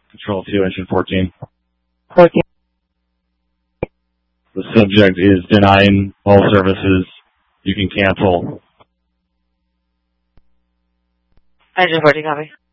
Control 2, engine 14. 14. The subject is denying all services. You can cancel. Engine 14, copy.